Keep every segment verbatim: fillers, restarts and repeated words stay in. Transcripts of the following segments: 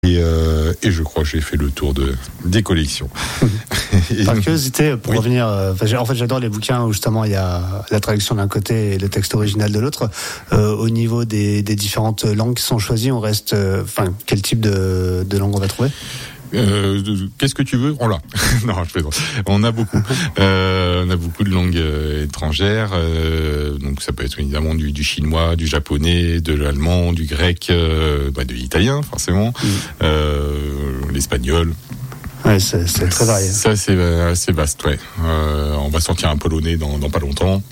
Et, euh, et je crois que j'ai fait le tour de, des collections. Par curiosité, pour oui. revenir, euh, en fait j'adore les bouquins où justement il y a la traduction d'un côté et le texte original de l'autre. Euh, au niveau des, des différentes langues qui sont choisies, on reste, enfin euh, quel type de, de langue on va trouver ? Euh, qu'est-ce que tu veux ? On l'a. Non, je plaisante. On a beaucoup. Euh, on a beaucoup de langues euh, étrangères. Euh, donc ça peut être évidemment du, du chinois, du japonais, de l'allemand, du grec, euh, bah, de l'italien forcément, mmh. euh, l'espagnol. Ouais, c'est, c'est très varié. Ça, c'est assez vaste, ouais. Euh, on va sortir un polonais dans, dans pas longtemps.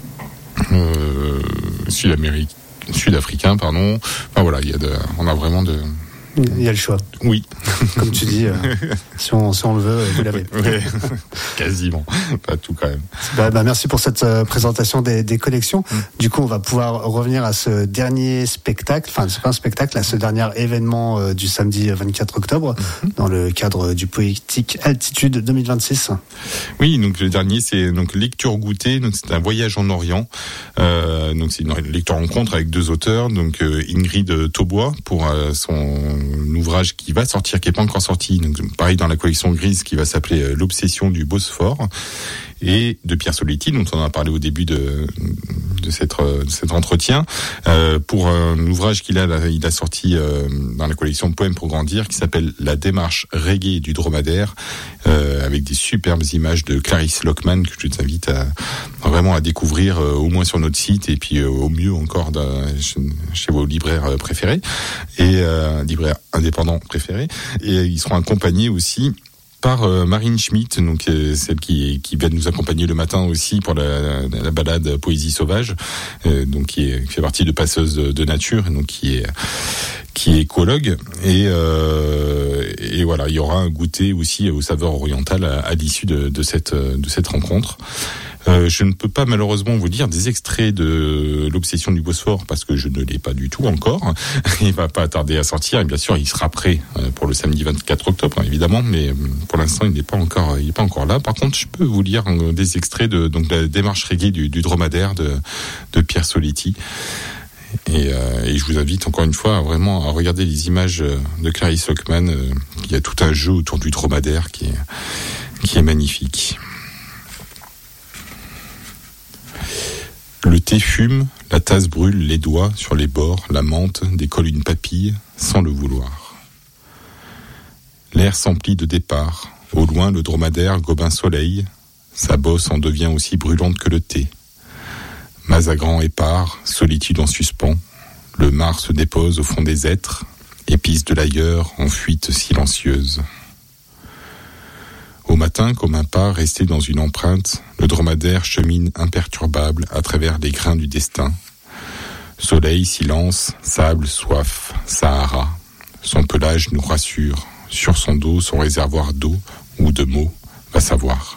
Euh, Sud-Amérique, Sud-africain, pardon. Enfin voilà, il y a de, on a vraiment de. Il y a le choix. Oui. Comme tu dis, euh, si, on, si on le veut, vous l'avez. Oui, quasiment. Pas tout quand même. Bah, bah, merci pour cette euh, présentation des, des collections. Mm. Du coup, on va pouvoir revenir à ce dernier spectacle, enfin c'est pas un spectacle, à ce dernier événement euh, du samedi vingt-quatre octobre, mm-hmm. dans le cadre du Poétique Altitude deux mille vingt-six. Oui, donc le dernier, c'est donc lecture goûter, donc c'est un voyage en Orient. Euh, donc c'est une lecture rencontre avec deux auteurs, donc euh, Ingrid Taubois pour euh, son ouvrage qui va sortir, qui est pas encore sorti, donc pareil dans la collection grise, qui va s'appeler L'obsession du Bosphore, et de Pierre Soletti, dont on a parlé au début de de, cette, de cet entretien, euh, pour un ouvrage qu'il a, il a sorti euh, dans la collection Poèmes pour grandir, qui s'appelle La démarche reggae du dromadaire, euh, avec des superbes images de Clarisse Lockman que je vous invite à, à vraiment à découvrir, euh, au moins sur notre site, et puis euh, au mieux encore dans, chez, chez vos libraires préférés, et euh, libraires indépendants préférés. Et ils seront accompagnés aussi par euh, Marine Schmitt, donc euh, celle qui qui vient nous accompagner le matin aussi pour la, la, la balade Poésie sauvage, euh, donc qui, est, qui fait partie de Passeuse de, de nature, donc qui est qui est écologue, et euh, et voilà, il y aura un goûter aussi aux saveurs orientales à, à l'issue de, de cette de cette rencontre. Euh, je ne peux pas malheureusement vous lire des extraits de L'obsession du Bosphore parce que je ne l'ai pas du tout encore. Il va pas tarder à sortir, et bien sûr il sera prêt pour le samedi vingt-quatre octobre évidemment, mais pour l'instant il n'est pas encore il n'est pas encore là. Par contre, je peux vous lire des extraits de donc la démarche reggae du, du dromadaire de de Pierre Soletti. Et, euh, et je vous invite encore une fois à vraiment à regarder les images de Clarisse Lockman. Euh, il y a tout un jeu autour du dromadaire qui est qui est magnifique. Le thé fume, la tasse brûle, les doigts sur les bords, la menthe décolle une papille sans le vouloir. L'air s'emplit de départ. Au loin, le dromadaire gobe un soleil. Sa bosse en devient aussi brûlante que le thé. Mazagran épars, solitude en suspens. Le mar se dépose au fond des êtres, épice de l'ailleurs en fuite silencieuse. Au matin, comme un pas resté dans une empreinte, le dromadaire chemine imperturbable à travers les grains du destin. Soleil, silence, sable, soif, Sahara. Son pelage nous rassure. Sur son dos, son réservoir d'eau ou de mots, va savoir.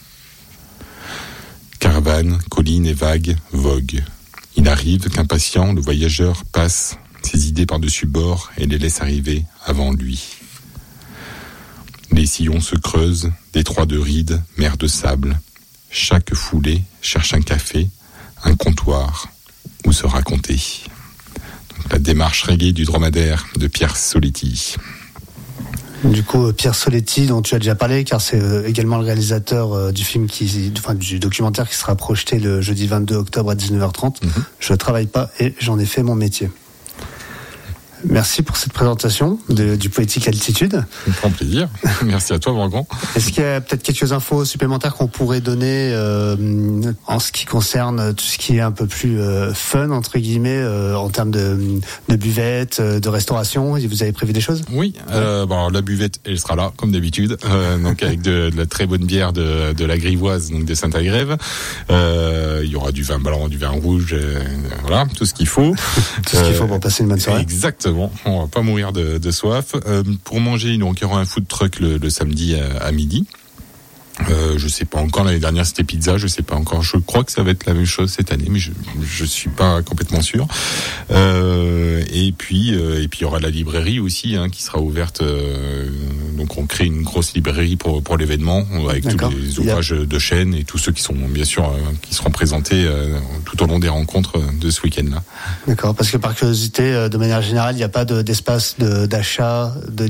Caravane, collines et vagues voguent. Il arrive qu'impatient, le voyageur passe ses idées par-dessus bord et les laisse arriver avant lui. Les sillons se creusent, détroits de rides, mer de sable. Chaque foulée cherche un café, un comptoir, où se raconter. Donc, la démarche reggae du dromadaire de Pierre Soletti. Du coup, Pierre Soletti, dont tu as déjà parlé, car c'est également le réalisateur du film qui, enfin, du documentaire qui sera projeté le jeudi vingt-deux octobre à dix-neuf heures trente. Mm-hmm. Je travaille pas et j'en ai fait mon métier. Merci pour cette présentation de, du Poétique Altitude. Un grand plaisir. Merci à toi, Morgan. Est-ce qu'il y a peut-être quelques infos supplémentaires qu'on pourrait donner euh, en ce qui concerne tout ce qui est un peu plus euh, fun, entre guillemets, euh, en termes de, de buvette, de restauration? Vous avez prévu des choses? Oui. Euh, bon, alors, la buvette, elle sera là, comme d'habitude, euh, donc avec de, de la très bonne bière de, de la Grivoise, donc de Saint-Agrève. Euh, il y aura du vin blanc, du vin rouge, euh, voilà, tout ce qu'il faut. Tout ce qu'il faut pour passer une bonne soirée. Exactement. Bon, on va pas mourir de, de soif. Euh, pour manger, donc, il y aura un food truck le, le samedi à, à midi. Euh, je sais pas encore, l'année dernière c'était pizza, je sais pas encore. Je crois que ça va être la même chose cette année, mais je je suis pas complètement sûr. Euh, et puis euh, et puis il y aura la librairie aussi hein, qui sera ouverte. Euh, donc on crée une grosse librairie pour pour l'événement avec D'accord. tous les ouvrages de chaîne et tous ceux qui sont bien sûr euh, qui seront présentés euh, tout au long des rencontres de ce week-end là. D'accord, parce que par curiosité, de manière générale, il n'y a pas de, d'espace de, d'achat de